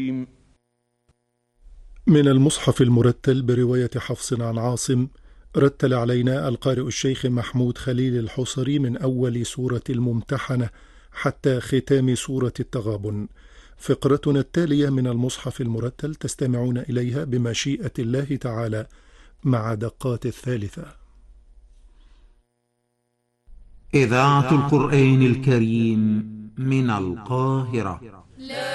من المصحف المرتل برواية حفص عن عاصم. رتل علينا القارئ الشيخ محمود خليل الحصري من أول سورة الممتحنة حتى ختام سورة التغابن. فقرتنا التالية من المصحف المرتل تستمعون إليها بمشيئة الله تعالى مع دقات الثالثة. إذاعة القرآن الكريم من القاهرة.